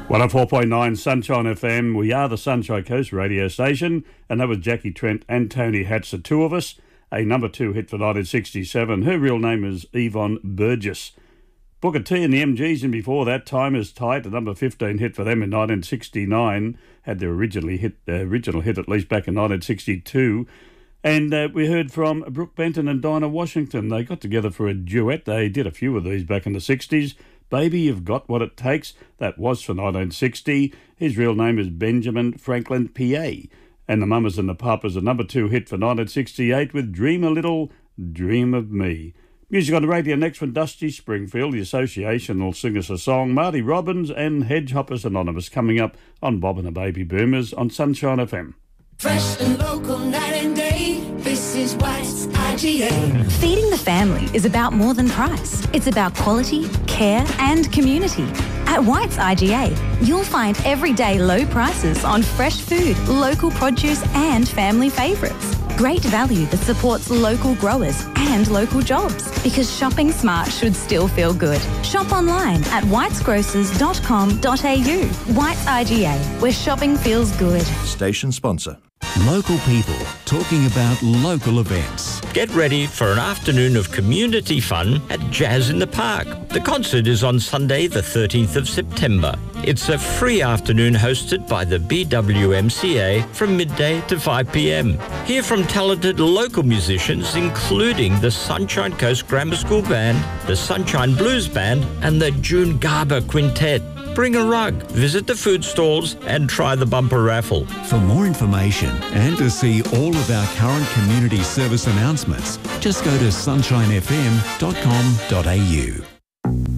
104.9 Sunshine FM. We are the Sunshine Coast radio station, and that was Jackie Trent and Tony Hatch, the two of us. A number 2 hit for 1967. Her real name is Yvonne Burgess. Booker T and the MGs, and before that, Time Is Tight, a number 15 hit for them in 1969. Had their original hit at least back in 1962. And we heard from Brooke Benton and Dinah Washington. They got together for a duet. They did a few of these back in the 60s. Baby, You've Got What It Takes. That was for 1960. His real name is Benjamin Franklin PA. And the Mamas and the Papas, a number 2 hit for 1968 with Dream a Little, Dream of Me. Music on the radio next from Dusty Springfield. The Association will sing us a song. Marty Robbins and Hedgehoppers Anonymous coming up on Bob and the Baby Boomers on Sunshine FM. Fresh and local, night and day. This is White's IGA. Feeding the family is about more than price. It's about quality, care and community. At White's IGA, you'll find everyday low prices on fresh food, local produce and family favourites. Great value that supports local growers and local jobs, because shopping smart should still feel good. Shop online at whitesgrocers.com.au. White's IGA, where shopping feels good. Station sponsor. Local people talking about local events. Get ready for an afternoon of community fun at Jazz in the Park. The concert is on Sunday the 13th of September. It's a free afternoon hosted by the BWMCA from midday to 5 p.m. Hear from talented local musicians including the Sunshine Coast Grammar School Band, the Sunshine Blues Band and the June Garber Quintet. Bring a rug, visit the food stalls and try the bumper raffle. For more information and to see all of our current community service announcements, just go to sunshinefm.com.au.